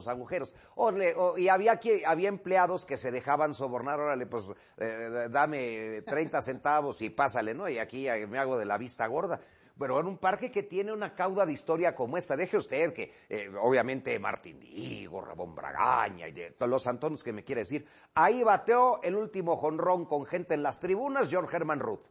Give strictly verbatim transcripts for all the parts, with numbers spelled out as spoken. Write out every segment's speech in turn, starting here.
agujeros. Orle, o, y había que, había empleados que se dejaban sobornar, órale, pues eh, dame treinta centavos y pásale, ¿no? Y aquí me hago de la vista gorda. Pero en un parque que tiene una cauda de historia como esta, deje usted que, eh, obviamente, Martín Digo, Ramón Bragaña y de todos los Antones que me quiere decir, ahí bateó el último jonrón con gente en las tribunas, George Herman Ruth.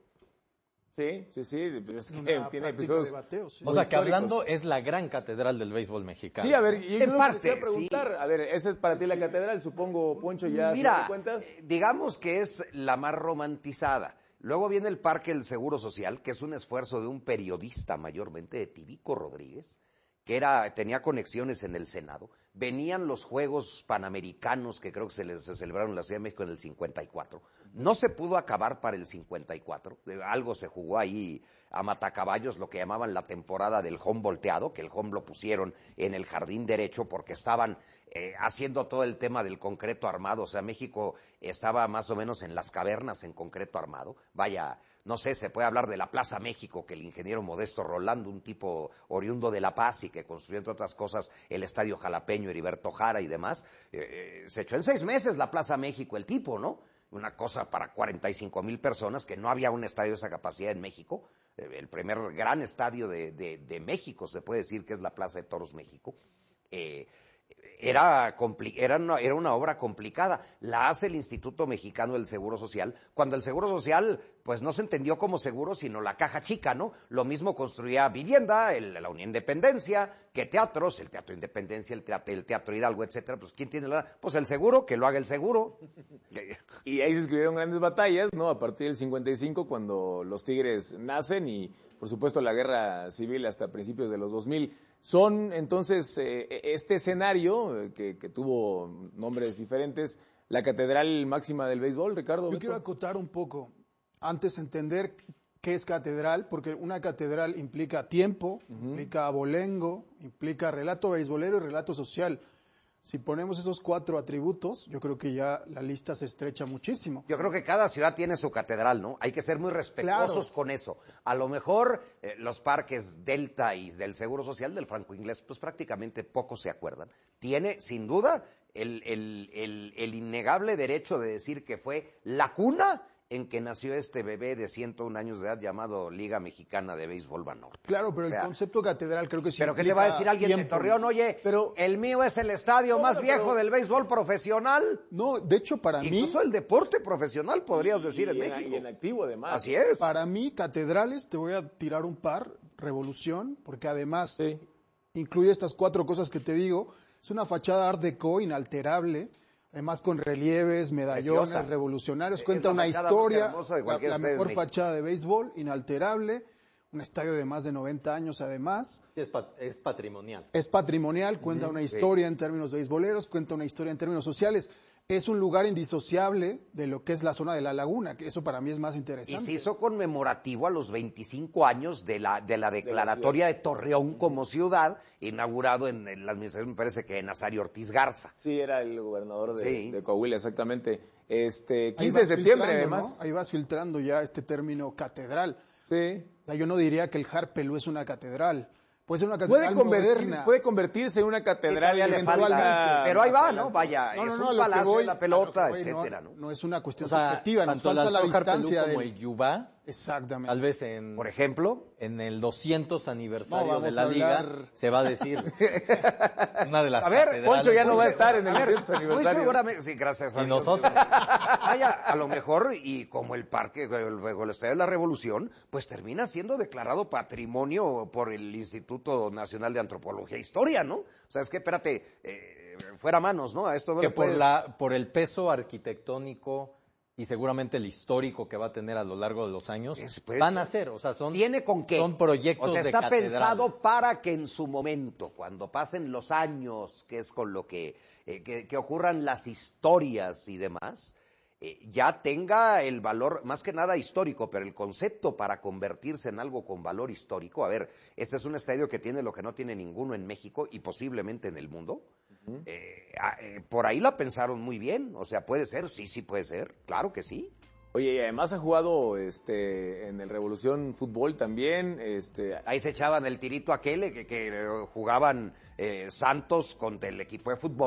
Sí, sí, sí, es que Una tiene práctica episodios. de bateo, sí. O sea, que históricos. hablando es la gran catedral del béisbol mexicano. Sí, a ver, y En yo parte, quisiera preguntar, sí. a ver, esa es para ti la catedral, supongo, Poncho, ya Mira, ¿te cuentas? eh, digamos que es la más romantizada. Luego viene el Parque del Seguro Social, que es un esfuerzo de un periodista mayormente, de Tibico Rodríguez, que era, tenía conexiones en el Senado. Venían los Juegos Panamericanos, que creo que se, les, se celebraron en la Ciudad de México en el cincuenta y cuatro. No se pudo acabar para el cincuenta y cuatro. Algo se jugó ahí a matacaballos, lo que llamaban la temporada del home volteado, que el home lo pusieron en el jardín derecho porque estaban eh, haciendo todo el tema del concreto armado. O sea, México estaba más o menos en las cavernas en concreto armado. Vaya, no sé, se puede hablar de la Plaza México, que el ingeniero Modesto Rolando, un tipo oriundo de La Paz y que construyó, entre otras cosas, el Estadio Jalapeño, Heriberto Jara y demás, eh, se echó en seis meses la Plaza México el tipo, ¿no? Una cosa para cuarenta y cinco mil personas, que no había un estadio de esa capacidad en México. Eh, el primer gran estadio de, de, de México, se puede decir que es la Plaza de Toros México. Eh, Era, compli era, una, era una obra complicada. La hace el Instituto Mexicano del Seguro Social, cuando el Seguro Social pues no se entendió como seguro, sino la caja chica, ¿no? Lo mismo construía vivienda, el, la Unión Independencia, que teatros, el Teatro Independencia, el Teatro, el teatro Hidalgo, etcétera. Pues ¿quién tiene la...? Pues el seguro, que lo haga el seguro. Y ahí se escribieron grandes batallas, ¿no? A partir del cincuenta y cinco, cuando los Tigres nacen y, por supuesto, la guerra civil hasta principios de los dos mil. Son, entonces, eh, este escenario, eh, que, que tuvo nombres diferentes, la catedral máxima del béisbol, Ricardo. Yo Beto. quiero acotar un poco, antes entender qué es catedral, porque una catedral implica tiempo, uh-huh. implica abolengo, implica relato beisbolero y relato social. Si ponemos esos cuatro atributos, yo creo que ya la lista se estrecha muchísimo. Yo creo que cada ciudad tiene su catedral, ¿no? Hay que ser muy respetuosos claro. con eso. A lo mejor eh, los parques Delta y del Seguro Social del Franco Inglés, pues prácticamente pocos se acuerdan. Tiene, sin duda, el, el, el, el innegable derecho de decir que fue la cuna en que nació este bebé de ciento un años de edad llamado Liga Mexicana de Béisbol Banorte. Claro, pero o sea, el concepto catedral creo que sí. Pero ¿qué le va a decir alguien tiempo. de Torreón? Oye, pero el mío es el estadio no, más pero, viejo pero, del béisbol profesional. No, de hecho para Incluso mí... Incluso el deporte profesional, podrías y, decir, en, en México. Y en activo, además. Así es. Para mí, catedrales, te voy a tirar un par, Revolución, porque además sí. incluye estas cuatro cosas que te digo. Es una fachada art déco inalterable, además con relieves, medallones, Preciosa. revolucionarios, cuenta una historia, la, la mejor fachada de béisbol, inalterable, un estadio de más de noventa años además. Sí, es, pat es patrimonial. Es patrimonial, cuenta mm, una historia sí. en términos beisboleros, cuenta una historia en términos sociales. Es un lugar indisociable de lo que es la zona de la laguna, que eso para mí es más interesante. Y se hizo conmemorativo a los veinticinco años de la, de la declaratoria de, la de Torreón como ciudad, inaugurado en, en la administración, me parece que de Nazario Ortiz Garza. Sí, era el gobernador de, sí. de Coahuila, exactamente. Este, quince de septiembre, además. ¿no? Ahí vas filtrando ya este término catedral. Sí. O sea, yo no diría que el Harpelú es una catedral. Puede ser una catedral puede moderna. Puede convertirse en una catedral sí, eventualmente. Pero ahí va, ¿no? Vaya, no, no, es un no, palacio voy, de la pelota, voy, etcétera, ¿no? No es una cuestión o sea, subjetiva, nos falta la distancia como del... el Yubá. Exactamente. Tal vez en... Por ejemplo, en el doscientos aniversario no, de la hablar... Liga se va a decir una de las A ver, catedrales. Poncho ya no va a estar en el ver, doscientos aniversario. Muy seguramente, sí, gracias a Y Dios. nosotros. Vaya, a lo mejor, y como el parque, el, el Estadio de la Revolución, pues termina siendo declarado patrimonio por el Instituto Nacional de Antropología e Historia, ¿no? O sea, es que, espérate, eh, fuera manos, ¿no? A esto no que le puedes... por, la, por el peso arquitectónico y seguramente el histórico que va a tener a lo largo de los años, Después, van a ser, o sea, son, ¿tiene con qué? son proyectos o sea, de está catedrales. pensado para que en su momento, cuando pasen los años, que es con lo que, eh, que, que ocurran las historias y demás, eh, ya tenga el valor, más que nada histórico, pero el concepto para convertirse en algo con valor histórico. A ver, este es un estadio que tiene lo que no tiene ninguno en México y posiblemente en el mundo. Uh-huh. eh, eh, por ahí la pensaron muy bien, o sea, puede ser, sí, sí puede ser, claro que sí. Oye, y además ha jugado este en el Revolución Fútbol también. Este... Ahí se echaban el tirito aquel que, que jugaban eh, Santos contra el equipo de fútbol.